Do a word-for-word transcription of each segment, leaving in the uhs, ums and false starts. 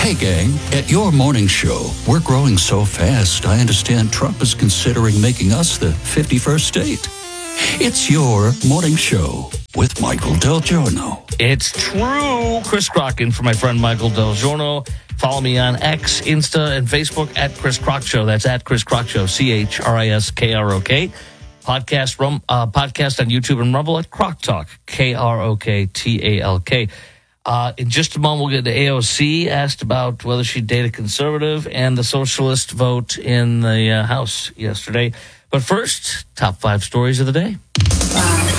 Hey, gang, at your morning show, we're growing so fast, I understand Trump is considering making us the fifty-first state. It's your morning show with Michael Del Giorno. It's true. Chris Crock for my friend Michael Del Giorno. Follow me on X, Insta, and Facebook at Chris Crock Show. That's at Chris Crock Show, C H R I S K R O K. Podcast, rum, uh, podcast on YouTube and Rumble at Crock Talk, K R O K T A L K. Uh, in just a moment, we'll get to A O C, asked about whether she'd date a conservative, and the socialist vote in the uh, House yesterday. But first, top five stories of the day. Five,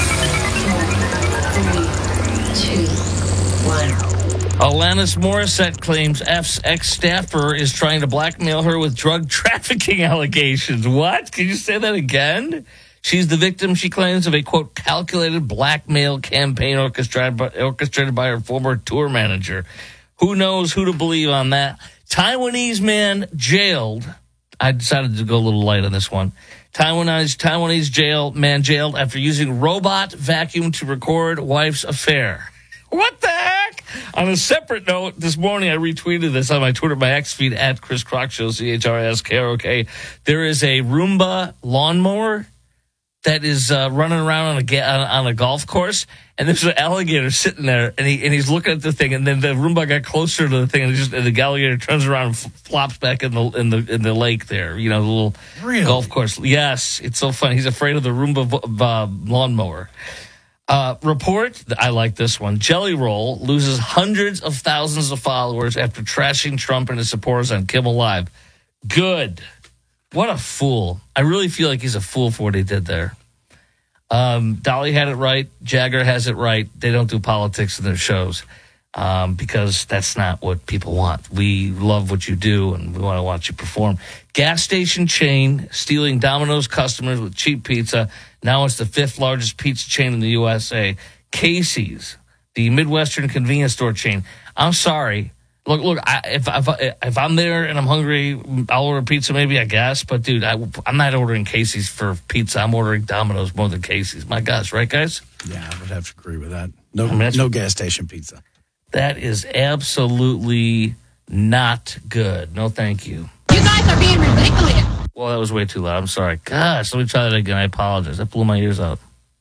four, three, two, one. Alanis Morissette claims F's ex-staffer is trying to blackmail her with drug trafficking allegations. What? Can you say that again? She's the victim, she claims, of a, quote, calculated blackmail campaign orchestrated by, orchestrated by her former tour manager. Who knows who to believe on that? Taiwanese man jailed. I decided to go a little light on this one. Taiwanese, Taiwanese jail man jailed after using robot vacuum to record wife's affair. What the heck? On a separate note, this morning I retweeted this on my Twitter, my X feed, at Chris Crock Show, C H R I S K R O K. There is a Roomba lawnmower that is uh, running around on a ga- on, on a golf course, and there's an alligator sitting there, and he and he's looking at the thing, and then the Roomba got closer to the thing, and, just, and the alligator turns around and f- flops back in the in the in the lake there, you know, the little really? golf course. Yes, it's so funny. He's afraid of the Roomba uh, lawnmower. Uh, report, I like this one. Jelly Roll loses hundreds of thousands of followers after trashing Trump and his supporters on Kimmel Live. Good. What a fool. I really feel like he's a fool for what he did there. Um, Dolly had it right. Jagger has it right. They don't do politics in their shows um, because that's not what people want. We love what you do, and we want to watch you perform. Gas station chain stealing Domino's customers with cheap pizza. Now it's the fifth largest pizza chain in the U S A. Casey's, the Midwestern convenience store chain. I'm sorry. Look, look. I, if, if if I'm there and I'm hungry, I'll order pizza. Maybe, I guess. But dude, I, I'm not ordering Casey's for pizza. I'm ordering Domino's more than Casey's. My gosh, right, guys? Yeah, I would have to agree with that. No, I mean, no gas station pizza. That is absolutely not good. No, thank you. You guys are being ridiculous. Well, that was way too loud. I'm sorry. Gosh, let me try that again. I apologize. That blew my ears out.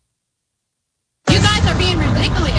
You guys are being ridiculous.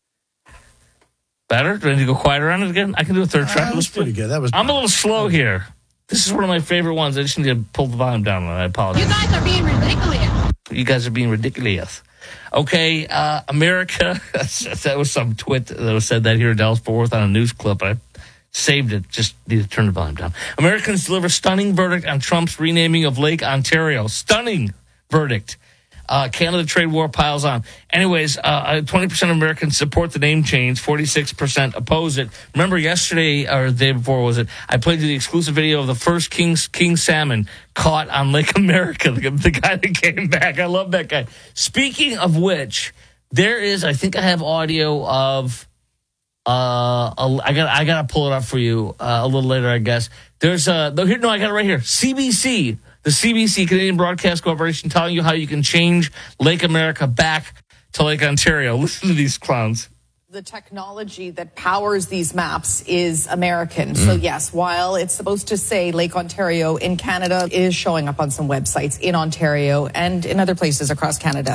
Better? Do I need to go quieter on it again? I can do a third Uh, track. that was pretty good. That was. I'm a little slow here. This is one of my favorite ones. I just need to pull the volume down. I apologize. You guys are being ridiculous. You guys are being ridiculous. Okay, uh, America. That was some twit that was said that here in Dallas-Fort Worth on a news clip. I saved it. Just need to turn the volume down. Americans deliver stunning verdict on Trump's renaming of Lake Ontario. Stunning verdict. Uh, Canada trade war piles on. Anyways, uh, twenty percent of Americans support the name change. forty-six percent oppose it. Remember yesterday, or the day before, was it? I played you the exclusive video of the first king, king salmon caught on Lake America. The, the guy that came back. I love that guy. Speaking of which, there is, I think I have audio of, uh, a, I got I got to pull it up for you uh, a little later, I guess. There's a, no, here, no, I got it right here. C B C. The C B C, Canadian Broadcast Corporation, telling you how you can change Lake America back to Lake Ontario. Listen to these clowns. The technology that powers these maps is American. Mm. So, yes, while it's supposed to say Lake Ontario in Canada, it is showing up on some websites in Ontario and in other places across Canada.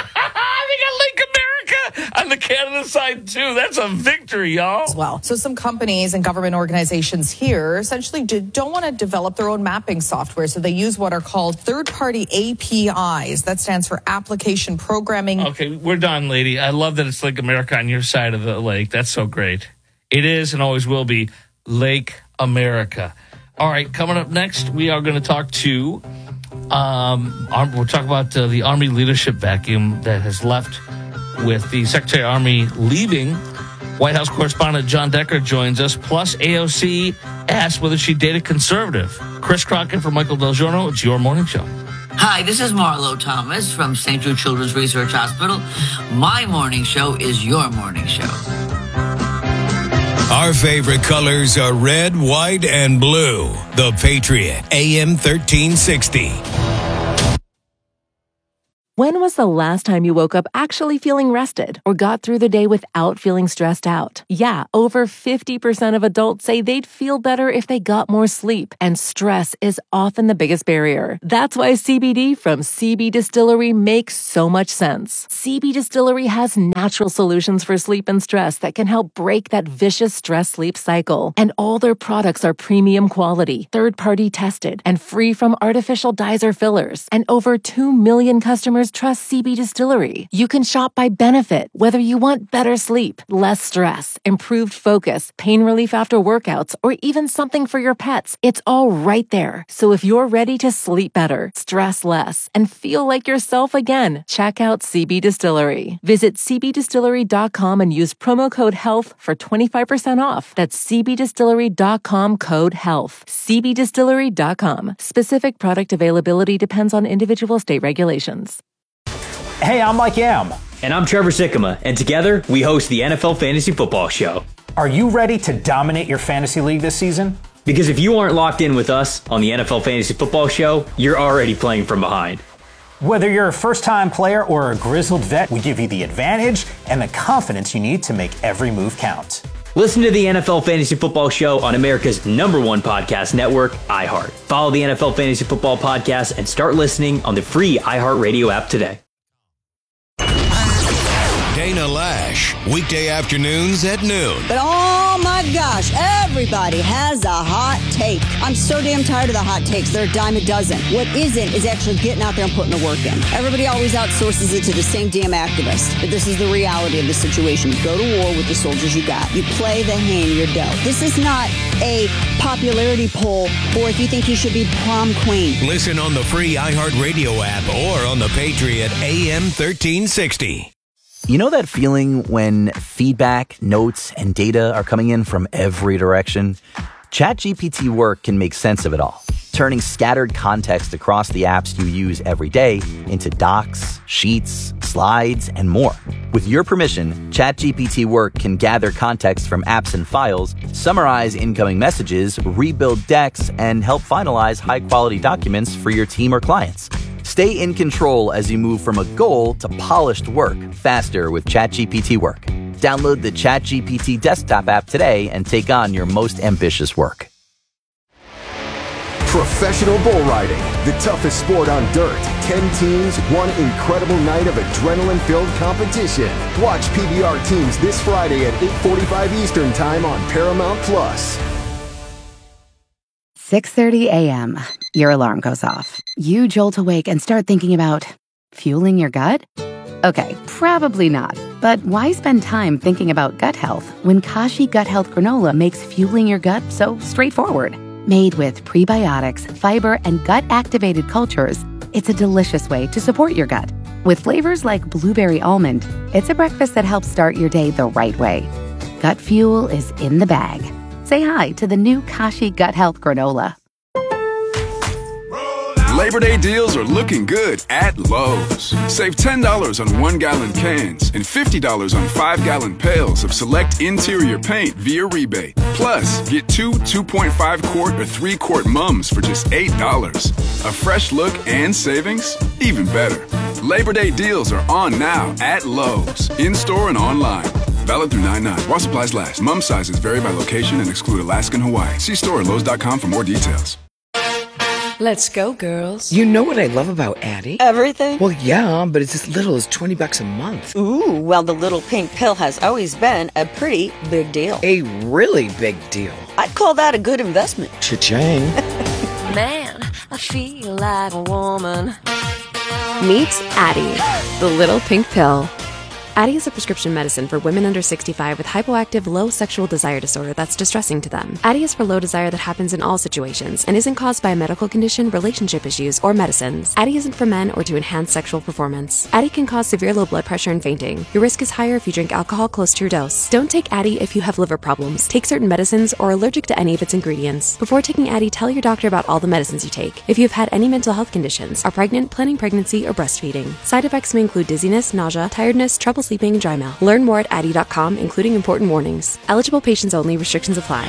On the Canada side, too. That's a victory, y'all. As well. So some companies and government organizations here essentially do, don't want to develop their own mapping software. So they use what are called third-party A P Is. That stands for Application Programming. Okay, we're done, lady. I love that it's Lake America on your side of the lake. That's so great. It is and always will be Lake America. All right, coming up next, we are going to talk to, um, we'll talk about uh, the Army leadership vacuum that has left with the Secretary of Army leaving. White House correspondent John Decker joins us. Plus, A O C asked whether she'd date a conservative. Chris Crockett for Michael Del Giorno. It's your morning show. Hi, this is Marlo Thomas from Saint Jude Children's Research Hospital. My morning show is your morning show. Our favorite colors are red, white, and blue. The Patriot, A M thirteen sixty. When was the last time you woke up actually feeling rested or got through the day without feeling stressed out? Yeah, over fifty percent of adults say they'd feel better if they got more sleep, and stress is often the biggest barrier. That's why C B D from C B Distillery makes so much sense. C B Distillery has natural solutions for sleep and stress that can help break that vicious stress-sleep cycle. And all their products are premium quality, third-party tested, and free from artificial dyes or fillers. And over two million customers trust C B Distillery. You can shop by benefit, whether you want better sleep, less stress, improved focus, pain relief after workouts, or even something for your pets. It's all right there. So if you're ready to sleep better, stress less, and feel like yourself again, check out C B Distillery. Visit c b distillery dot com and use promo code HEALTH for twenty-five percent off. That's c b distillery dot com code HEALTH. c b distillery dot com. Specific product availability depends on individual state regulations. Hey, I'm Mike Yam. And I'm Trevor Sikkema, and together we host the N F L Fantasy Football Show. Are you ready to dominate your fantasy league this season? Because if you aren't locked in with us on the N F L Fantasy Football Show, you're already playing from behind. Whether you're a first-time player or a grizzled vet, we give you the advantage and the confidence you need to make every move count. Listen to the N F L Fantasy Football Show on America's number one podcast network, iHeart. Follow the N F L Fantasy Football Podcast and start listening on the free iHeartRadio app today. Dana Lash, weekday afternoons at noon. But oh my gosh, everybody has a hot take. I'm so damn tired of the hot takes. They're a dime a dozen. What isn't is actually getting out there and putting the work in. Everybody always outsources it to the same damn activist. But this is the reality of the situation. You go to war with the soldiers you got. You play the hand you're dealt. This is not a popularity poll for if you think you should be prom queen. Listen on the free iHeartRadio app or on the Patriot A M thirteen sixty. You know that feeling when feedback, notes, and data are coming in from every direction? ChatGPT Work can make sense of it all, turning scattered context across the apps you use every day into docs, sheets, slides, and more. With your permission, ChatGPT Work can gather context from apps and files, summarize incoming messages, rebuild decks, and help finalize high-quality documents for your team or clients. Stay in control as you move from a goal to polished work faster with ChatGPT Work. Download the ChatGPT desktop app today and take on your most ambitious work. Professional bull riding, the toughest sport on dirt. Ten teams, one incredible night of adrenaline-filled competition. Watch P B R teams this Friday at eight forty-five Eastern Time on Paramount Plus. six thirty a.m. Your alarm goes off. You jolt awake and start thinking about fueling your gut? Okay, probably not. But why spend time thinking about gut health when Kashi Gut Health Granola makes fueling your gut so straightforward? Made with prebiotics, fiber, and gut-activated cultures, it's a delicious way to support your gut. With flavors like blueberry almond, it's a breakfast that helps start your day the right way. Gut fuel is in the bag. Say hi to the new Kashi Gut Health Granola. Labor Day deals are looking good at Lowe's. Save ten dollars on one-gallon cans and fifty dollars on five-gallon pails of select interior paint via rebate. Plus, get two two point five quart or three quart mums for just eight dollars. A fresh look and savings? Even better. Labor Day deals are on now at Lowe's, in-store and online. Valid through nine nine. While supplies last. Mum sizes vary by location and exclude Alaska and Hawaii. See store at lowes dot com for more details. Let's go, girls. You know what I love about Addie? Everything? Well, yeah, but it's as little as twenty bucks a month. Ooh, well, the little pink pill has always been a pretty big deal. A really big deal. I'd call that a good investment. Cha-ching. Man, I feel like a woman. Meet Addie, the little pink pill. Addie is a prescription medicine for women under sixty-five with hypoactive low sexual desire disorder that's distressing to them. Addie is for low desire that happens in all situations and isn't caused by a medical condition, relationship issues, or medicines. Addie isn't for men or to enhance sexual performance. Addie can cause severe low blood pressure and fainting. Your risk is higher if you drink alcohol close to your dose. Don't take Addie if you have liver problems, take certain medicines, or are allergic to any of its ingredients. Before taking Addie, tell your doctor about all the medicines you take. If you've had any mental health conditions, are pregnant, planning pregnancy, or breastfeeding. Side effects may include dizziness, nausea, tiredness, trouble sleeping, and dry mouth. Learn more at addie dot com, including important warnings. Eligible patients only. Restrictions apply.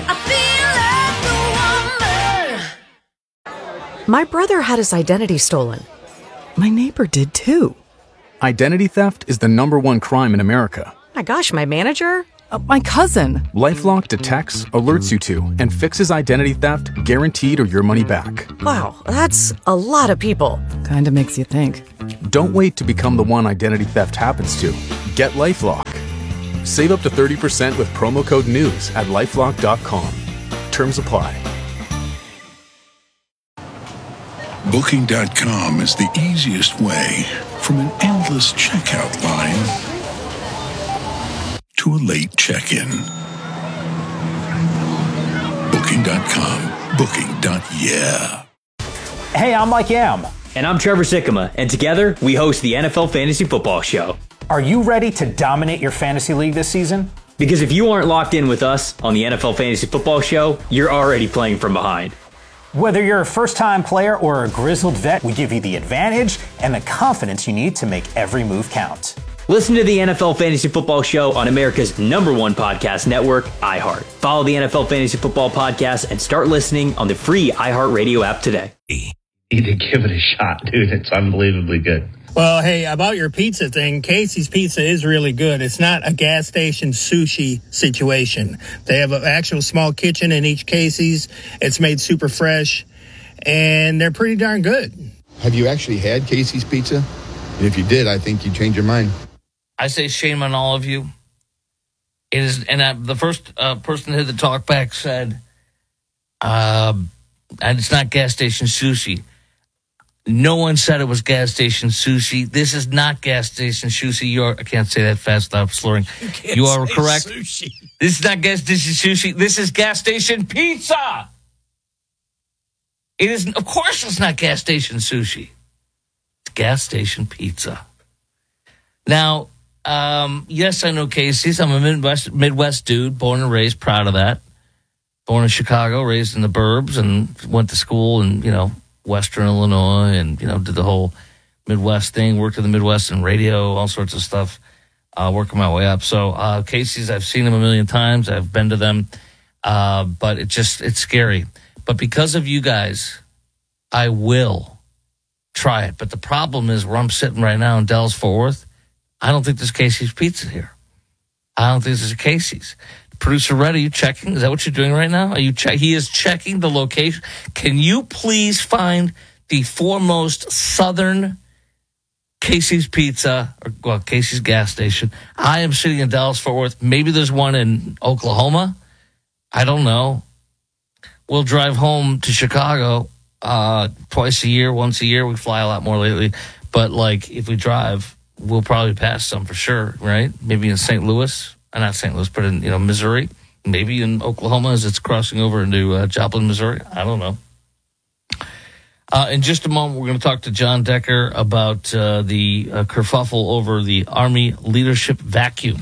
My brother had his identity stolen. My neighbor did too. Identity theft is the number one crime in America. My gosh, my manager? Uh, my cousin. LifeLock detects, alerts you to, and fixes identity theft guaranteed or your money back. Wow, that's a lot of people. Kinda makes you think. Don't wait to become the one identity theft happens to. Get LifeLock. Save up to thirty percent with promo code NEWS at LifeLock dot com. Terms apply. Booking dot com is the easiest way from an endless checkout line to a late check-in. Booking dot com. Booking. Yeah. Hey, I'm Mike Yam. And I'm Trevor Sikkema, and together we host the N F L Fantasy Football Show. Are you ready to dominate your fantasy league this season? Because if you aren't locked in with us on the N F L Fantasy Football Show, you're already playing from behind. Whether you're a first-time player or a grizzled vet, we give you the advantage and the confidence you need to make every move count. Listen to the N F L Fantasy Football Show on America's number one podcast network, iHeart. Follow the N F L Fantasy Football Podcast and start listening on the free iHeartRadio app today. You need to give it a shot, dude. It's unbelievably good. Well, hey, about your pizza thing, Casey's Pizza is really good. It's not a gas station sushi situation. They have an actual small kitchen in each Casey's. It's made super fresh, and they're pretty darn good. Have you actually had Casey's Pizza? And if you did, I think you'd change your mind. I say shame on all of you. It is, and I, the first uh, person that hit the talk back said, uh, and it's not gas station sushi. No one said it was gas station sushi. This is not gas station sushi. You are, I can't say that fast without slurring. You, you are correct. Sushi. This is not gas station sushi. This is gas station pizza. It is, of course, it's not gas station sushi. It's gas station pizza. Now, um, yes, I know Casey's. I'm a Midwest Midwest dude, born and raised, proud of that. Born in Chicago, raised in the burbs, and went to school in, you know, Western Illinois, and, you know, did the whole Midwest thing, worked in the Midwest and radio, all sorts of stuff, uh, working my way up. So uh, Casey's, I've seen them a million times. I've been to them, uh, but it just, it's scary. But because of you guys, I will try it. But the problem is where I'm sitting right now in Dallas-Fort Worth, I don't think there's Casey's Pizza here. I don't think there's a Casey's. Producer Red, are you checking? Is that what you're doing right now? Are you check? He is checking the location. Can you please find the foremost southern Casey's Pizza, or well, Casey's gas station? I am sitting in Dallas-Fort Worth. Maybe there's one in Oklahoma. I don't know. We'll drive home to Chicago uh, twice a year, once a year. We fly a lot more lately. But, like, if we drive, we'll probably pass some for sure, right? Maybe in Saint Louis. Uh, not Saint Louis, but in, you know, Missouri. Maybe in Oklahoma as it's crossing over into uh, Joplin, Missouri. I don't know. Uh, in just a moment, we're going to talk to John Decker about uh, the uh, kerfuffle over the Army leadership vacuum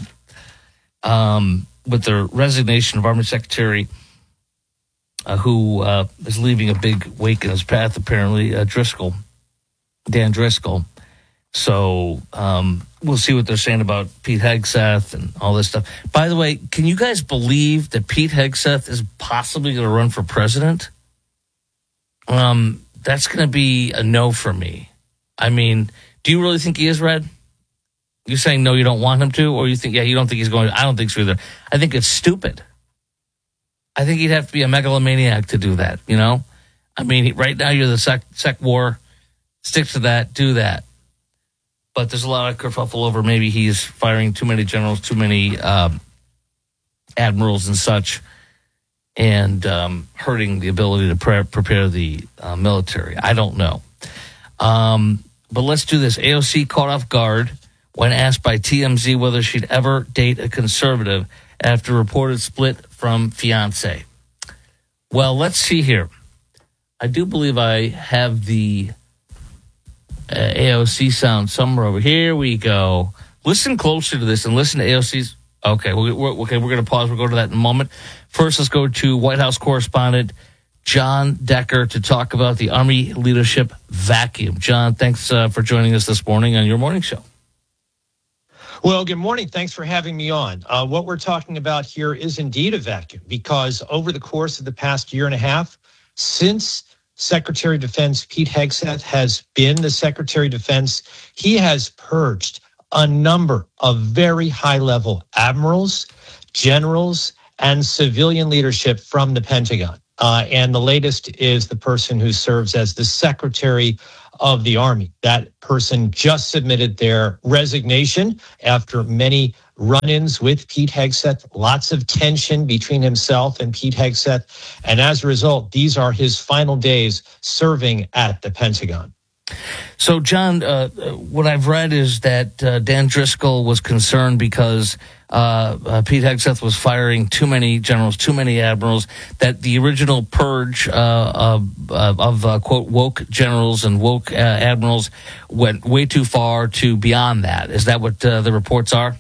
um, with the resignation of Army Secretary uh, who uh, is leaving a big wake in his path, apparently, uh, Driscoll, Dan Driscoll. So um, we'll see what they're saying about Pete Hegseth and all this stuff. By the way, can you guys believe that Pete Hegseth is possibly going to run for president? Um, that's going to be a no for me. I mean, do you really think he is, Red? You're saying no, you don't want him to? Or you think, yeah, you don't think he's going to? I don't think so either. I think it's stupid. I think he'd have to be a megalomaniac to do that, you know? I mean, right now you're the sec, sec war. Stick to that. Do that. But there's a lot of kerfuffle over maybe he's firing too many generals, too many um, admirals and such, and um, hurting the ability to pre- prepare the uh, military. I don't know. Um, but let's do this. A O C caught off guard when asked by T M Z whether she'd ever date a conservative after reported split from fiancé. Well, let's see here. I do believe I have the Uh, A O C sound somewhere over here. We go. Listen closer to this and listen to A O C's. Okay, we're, we're, okay, we're going to pause. We'll go to that in a moment. First, let's go to White House correspondent John Decker to talk about the Army leadership vacuum. John, thanks uh, for joining us this morning on your morning show. Well, good morning. Thanks for having me on. Uh, what we're talking about here is indeed a vacuum because over the course of the past year and a half, since Secretary of Defense Pete Hegseth has been the Secretary of Defense. He has purged a number of very high-level admirals, generals, and civilian leadership from the Pentagon. Uh, and the latest is the person who serves as the Secretary of the Army. That person just submitted their resignation after many run-ins with Pete Hegseth, lots of tension between himself and Pete Hegseth. And as a result, these are his final days serving at the Pentagon. So, John, uh, what I've read is that uh, Dan Driscoll was concerned because uh, uh, Pete Hegseth was firing too many generals, too many admirals, that the original purge uh, of, of uh, quote, woke generals and woke uh, admirals went way too far to beyond that. Is that what uh, the reports are?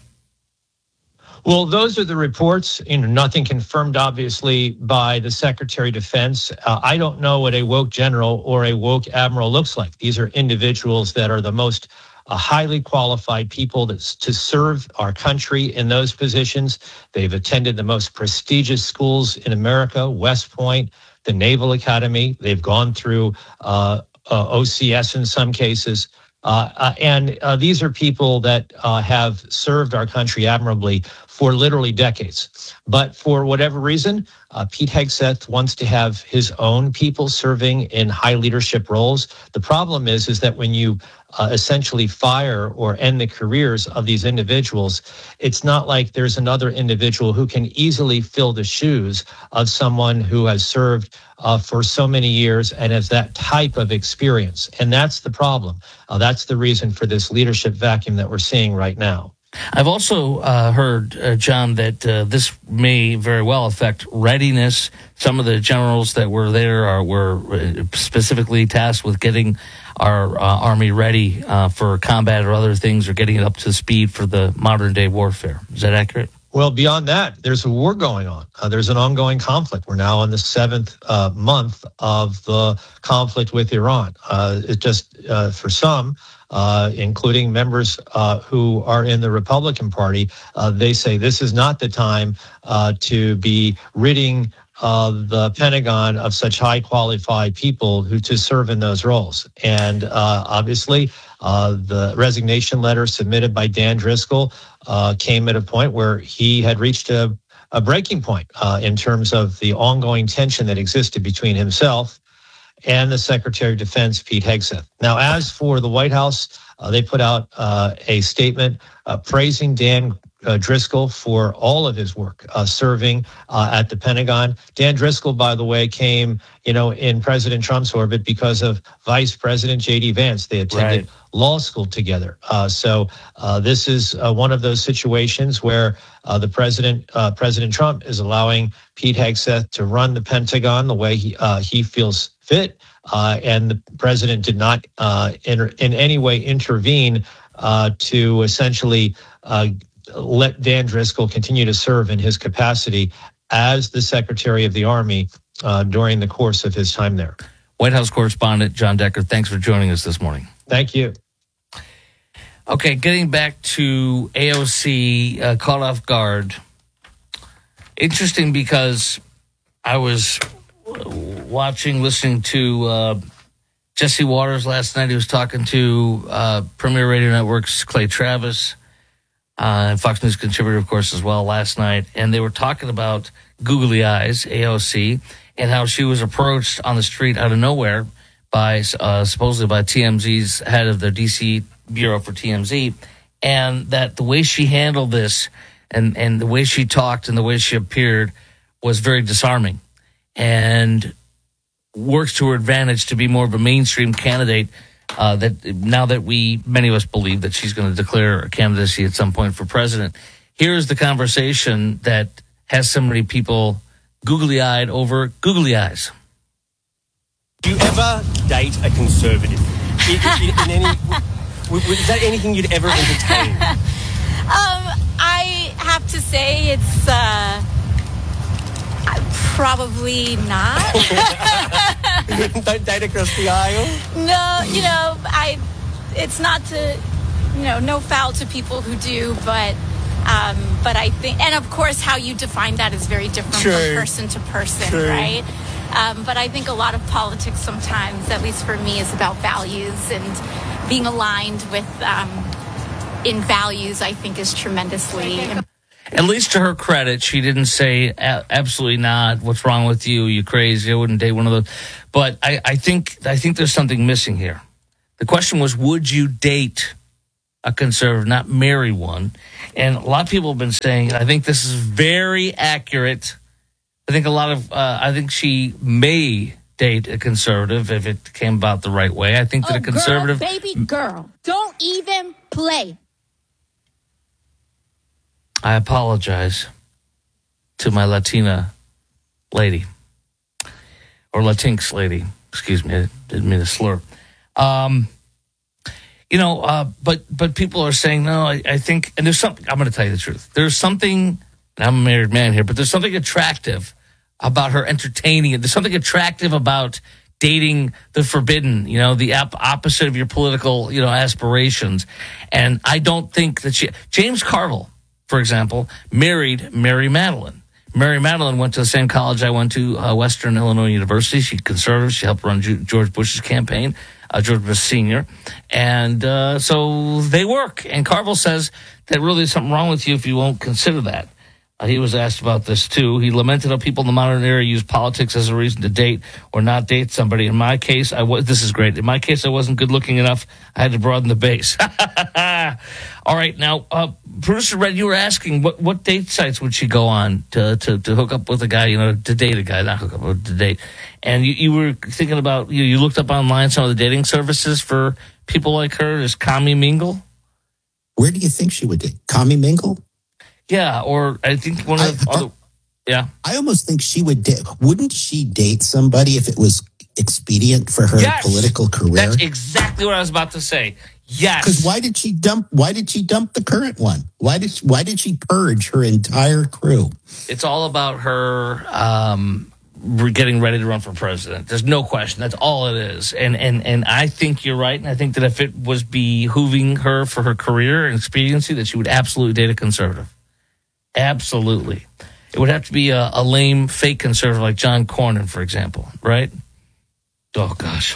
Well, those are the reports. You know, nothing confirmed, obviously, by the Secretary of Defense. Uh, I don't know what a woke general or a woke admiral looks like. These are individuals that are the most uh, highly qualified people that, to serve our country in those positions. They've attended the most prestigious schools in America, West Point, the Naval Academy. They've gone through uh, uh, O C S in some cases. Uh, uh, and uh, these are people that uh, have served our country admirably for literally decades. But for whatever reason, uh, Pete Hegseth wants to have his own people serving in high leadership roles. The problem is, is that when you uh, essentially fire or end the careers of these individuals, it's not like there's another individual who can easily fill the shoes of someone who has served uh, for so many years and has that type of experience. And that's the problem. Uh, that's the reason for this leadership vacuum that we're seeing right now. I've also uh, heard, uh, John, that uh, this may very well affect readiness. Some of the generals that were there are were specifically tasked with getting our uh, Army ready uh, for combat or other things, or getting it up to speed for the modern-day warfare. Is that accurate? Well, beyond that, there's a war going on. Uh, there's an ongoing conflict. We're now in the seventh uh, month of the conflict with Iran. Uh, it just, uh, for some, uh, including members uh, who are in the Republican Party, uh, they say this is not the time uh, to be ridding uh, the Pentagon of such high qualified people who to serve in those roles. And uh, obviously, uh, the resignation letter submitted by Dan Driscoll uh, came at a point where he had reached a, a breaking point uh, in terms of the ongoing tension that existed between himself and the Secretary of Defense, Pete Hegseth. Now, as for the White House, uh, they put out uh, a statement uh, praising Dan uh, Driscoll for all of his work uh, serving uh, at the Pentagon. Dan Driscoll, by the way, came, you know, in President Trump's orbit because of Vice President J D Vance. They attended right. law school together. Uh, so uh, this is uh, one of those situations where uh, the president, uh, President Trump, is allowing Pete Hegseth to run the Pentagon the way he uh, he feels fit, uh, and the president did not uh, in, in any way intervene uh, to essentially uh, let Dan Driscoll continue to serve in his capacity as the Secretary of the Army uh, during the course of his time there. White House correspondent John Decker, thanks for joining us this morning. Thank you. Okay, getting back to A O C, uh, caught off guard. Interesting because I was watching, listening to uh, Jesse Waters last night. He was talking to uh, Premier Radio Network's Clay Travis, uh, and Fox News contributor, of course, as well, last night. And they were talking about Googly Eyes, A O C, and how she was approached on the street out of nowhere by uh, supposedly by T M Z's head of the D C Bureau for T M Z, and that the way she handled this and, and the way she talked and the way she appeared was very disarming, and works to her advantage to be more of a mainstream candidate. Uh, that now that we, many of us believe that she's going to declare a candidacy at some point for president. Here's the conversation that has so many people googly-eyed over googly eyes. Do you ever date a conservative? in, in, in any, is that anything you'd ever entertain? um, I have to say it's uh, probably not. Don't date across the aisle? No, you know, I. It's not to, you know, no foul to people who do, but um, but I think, and of course, how you define that is very different True. from person to person, True. right? Um, but I think a lot of politics sometimes, at least for me, is about values, and being aligned with um, in values, I think, is tremendously important. At least to her credit, she didn't say a- absolutely not. What's wrong with you? You crazy? I wouldn't date one of those. But I, I think I think there's something missing here. The question was, would you date a conservative, not marry one? And a lot of people have been saying, I think this is very accurate. I think a lot of, uh, I think she may date a conservative if it came about the right way. I think that oh, a conservative... Girl, baby girl, don't even play. I apologize to my Latina lady, or Latinx lady. Excuse me, I didn't mean to slur. Um, you know, uh, but but people are saying, no, I, I think, and there's something, I'm going to tell you the truth. There's something, and I'm a married man here, but there's something attractive about her entertaining it. There's something attractive about dating the forbidden, you know, the op- opposite of your political, you know, aspirations. And I don't think that she, James Carville, for example, married Mary Madeline. Mary Madeline went to the same college I went to, uh, Western Illinois University. She's conservative. She helped run Ju- George Bush's campaign, uh, George Bush Senior And uh, so they work. And Carville says that really there's something wrong with you if you won't consider that. Uh, he was asked about this, too. He lamented how people in the modern era use politics as a reason to date or not date somebody. In my case, I was, this is great. In my case, I wasn't good looking enough. I had to broaden the base. All right. Now, uh, Producer Red, you were asking what, what date sites would she go on to, to, to hook up with a guy, you know, to date a guy, not hook up, but to date. And you, you were thinking about, you, you looked up online some of the dating services for people like her. Is Commie Mingle? Where do you think she would date? Commie Mingle? Yeah, or I think one of the I, other, yeah. I almost think she would date. Wouldn't she date somebody if it was expedient for her yes, political career? That's exactly what I was about to say. Yes. Because why did she dump? Why did she dump the current one? Why did Why did she purge her entire crew? It's all about her um, getting ready to run for president. There's no question. That's all it is. And and and I think you're right. And I think that if it was behooving her for her career and expediency, that she would absolutely date a conservative. Absolutely. It would have to be a, a lame, fake conservative like John Cornyn, for example, right? Oh, gosh.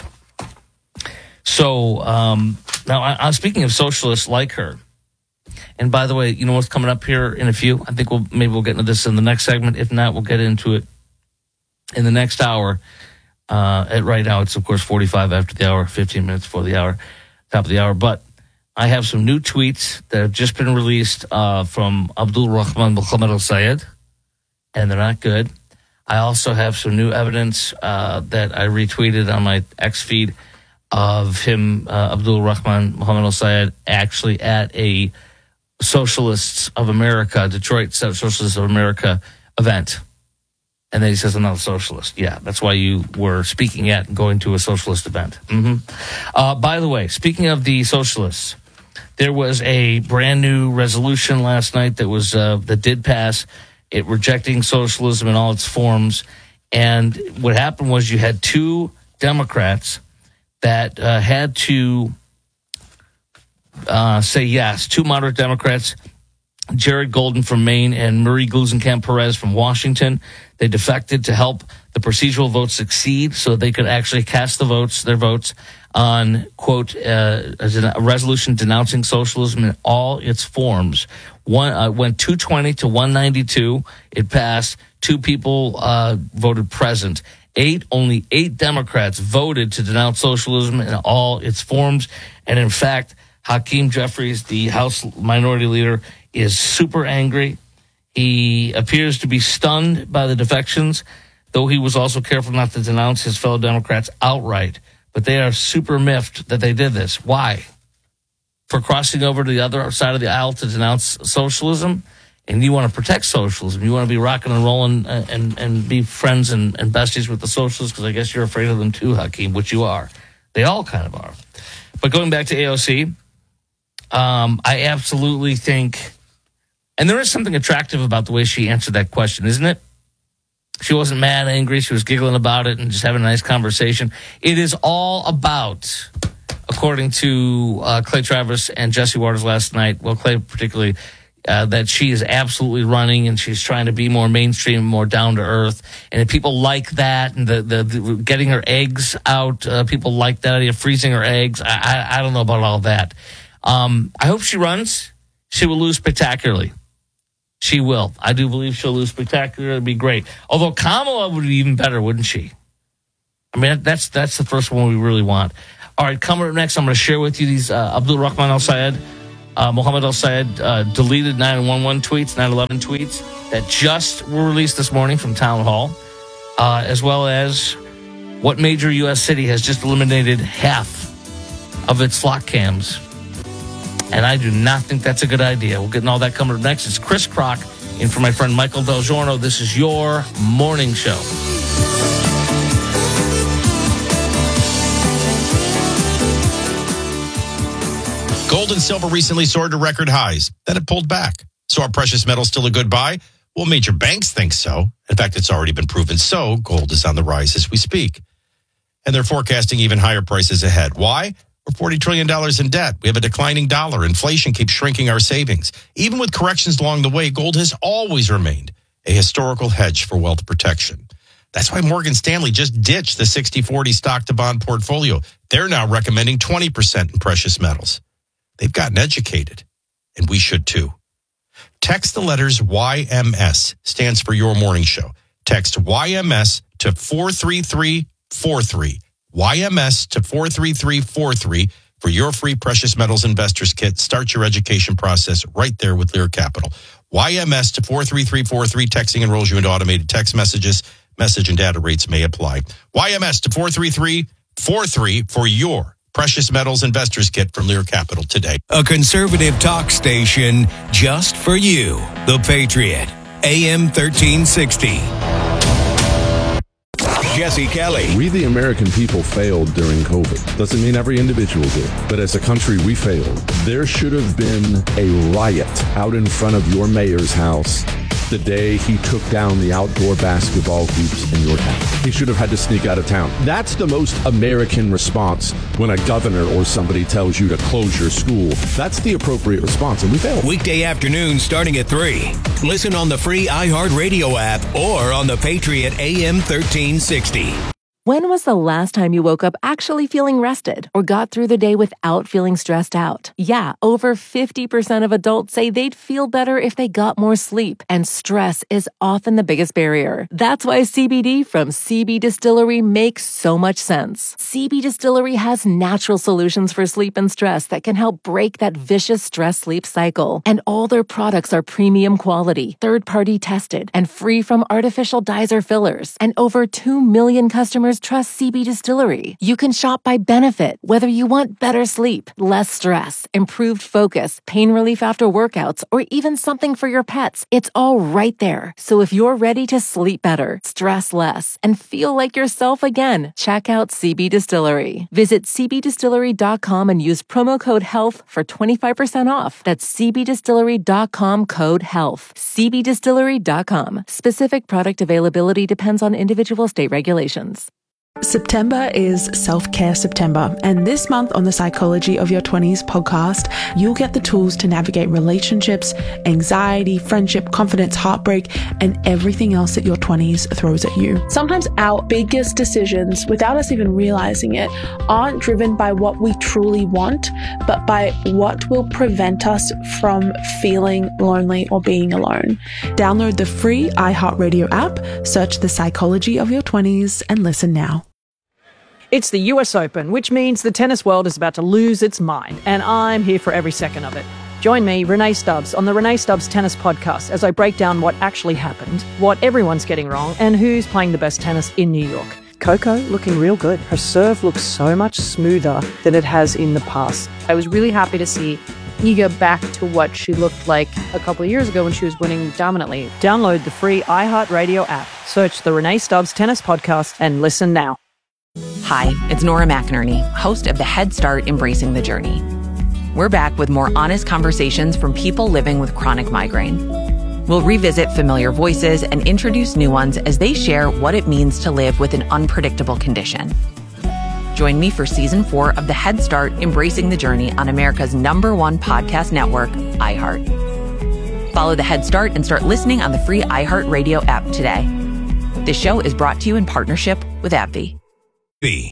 So, um, now, I, I'm speaking of socialists like her. And by the way, you know what's coming up here in a few? I think we'll maybe we'll get into this in the next segment. If not, we'll get into it in the next hour. Uh, at right now, it's, of course, forty-five after the hour, fifteen minutes before the hour, top of the hour. But I have some new tweets that have just been released uh, from Abdul Rahman Mohammed al-Sayed, and they're not good. I also have some new evidence uh, that I retweeted on my X feed of him, uh, Abdul Rahman Mohammed al-Sayed, actually at a Socialists of America, Detroit Socialists of America event. And then he says, I'm not a socialist. Yeah, that's why you were speaking at and going to a socialist event. Mm-hmm. Uh, by the way, speaking of the socialists, there was a brand new resolution last night that was uh, that did pass, it rejecting socialism in all its forms. And what happened was you had two Democrats that uh, had to uh, say yes, two moderate Democrats, Jared Golden from Maine and Marie Gluesenkamp Perez from Washington. They defected to help the procedural vote succeed so they could actually cast the votes, their votes, on, quote, uh, a resolution denouncing socialism in all its forms. One uh, went two twenty to one ninety-two. It passed. Two people uh, voted present. Eight, only eight Democrats voted to denounce socialism in all its forms. And in fact, Hakeem Jeffries, the House Minority Leader, is super angry. He appears to be stunned by the defections, though he was also careful not to denounce his fellow Democrats outright. But they are super miffed that they did this. Why? For crossing over to the other side of the aisle to denounce socialism? And you want to protect socialism. You want to be rocking and rolling and, and, and be friends and, and besties with the socialists, because I guess you're afraid of them too, Hakeem, which you are. They all kind of are. But going back to A O C, um, I absolutely think, and there is something attractive about the way she answered that question, isn't it? She wasn't mad, angry. She was giggling about it and just having a nice conversation. It is all about, according to uh, Clay Travis and Jesse Waters last night, well, Clay particularly, uh, that she is absolutely running, and she's trying to be more mainstream, more down to earth. And if people like that, and the, the, the getting her eggs out, uh, people like that idea of freezing her eggs. I, I, I don't know about all that. Um, I hope she runs. She will lose spectacularly. She will. I do believe she'll lose spectacularly. It'd be great. Although Kamala would be even better, wouldn't she? I mean, that's that's the first one we really want. All right, coming up next, I'm going to share with you these uh, Abdul Rahman Al Sayed, uh, Mohammed Al Sayed uh, deleted nine one one tweets, nine eleven tweets that just were released this morning from Town Hall, uh, as well as what major U S city has just eliminated half of its flock cams. And I do not think that's a good idea. We'll get in all that coming up next. It's Chris Crock in for my friend Michael Del Giorno. This is your morning show. Gold and silver recently soared to record highs. Then it pulled back. So are precious metals still a good buy? Well, major banks think so. In fact, it's already been proven so. Gold is on the rise as we speak. And they're forecasting even higher prices ahead. Why? We're forty trillion dollars in debt. We have a declining dollar. Inflation keeps shrinking our savings. Even with corrections along the way, gold has always remained a historical hedge for wealth protection. That's why Morgan Stanley just ditched the sixty forty stock to bond portfolio. They're now recommending twenty percent in precious metals. They've gotten educated, and we should too. Text the letters Y M S, stands for Your Morning Show. Text Y M S to four three three four three. Y M S to four three three four three for your free Precious Metals Investors Kit. Start your education process right there with Lear Capital. Y M S to four three three four three. Texting enrolls you into automated text messages. Message and data rates may apply. Y M S to four three three four three for your Precious Metals Investors Kit from Lear Capital today. A conservative talk station just for you. The Patriot, A M thirteen sixty. Jesse Kelly. We, the American people, failed during COVID. Doesn't mean every individual did, but as a country, we failed. There should have been a riot out in front of your mayor's house the day he took down the outdoor basketball hoops in your town. He should have had to sneak out of town. That's the most American response when a governor or somebody tells you to close your school. That's the appropriate response, and we failed. Weekday afternoon starting at three. Listen on the free iHeartRadio app or on the Patriot A M thirteen sixty. When was the last time you woke up actually feeling rested or got through the day without feeling stressed out? Yeah, over fifty percent of adults say they'd feel better if they got more sleep, and stress is often the biggest barrier. That's why C B D from C B Distillery makes so much sense. C B Distillery has natural solutions for sleep and stress that can help break that vicious stress-sleep cycle. And all their products are premium quality, third-party tested, and free from artificial dyes or fillers. And over two million customers trust C B Distillery. You can shop by benefit, whether you want better sleep, less stress, improved focus, pain relief after workouts, or even something for your pets. It's all right there. So if you're ready to sleep better, stress less, and feel like yourself again, check out C B Distillery. Visit c b distillery dot com and use promo code HEALTH for twenty-five percent off. That's c b distillery dot com code HEALTH. c b distillery dot com. Specific product availability depends on individual state regulations. September is Self-Care September, and this month on the Psychology of Your twenties podcast, you'll get the tools to navigate relationships, anxiety, friendship, confidence, heartbreak, and everything else that your twenties throws at you. Sometimes our biggest decisions, without us even realizing it, aren't driven by what we truly want, but by what will prevent us from feeling lonely or being alone. Download the free iHeartRadio app, search the Psychology of Your twenties, and listen now. It's the U S Open, which means the tennis world is about to lose its mind, and I'm here for every second of it. Join me, Renee Stubbs, on the Renee Stubbs Tennis Podcast as I break down what actually happened, what everyone's getting wrong, and who's playing the best tennis in New York. Coco looking real good. Her serve looks so much smoother than it has in the past. I was really happy to see Iga back to what she looked like a couple of years ago when she was winning dominantly. Download the free iHeartRadio app, search the Renee Stubbs Tennis Podcast, and listen now. Hi, it's Nora McInerney, host of the Head Start Embracing the Journey. We're back with more honest conversations from people living with chronic migraine. We'll revisit familiar voices and introduce new ones as they share what it means to live with an unpredictable condition. Join me for season four of the Head Start Embracing the Journey on America's number one podcast network, iHeart. Follow the Head Start and start listening on the free iHeartRadio app today. This show is brought to you in partnership with AbbVie. B.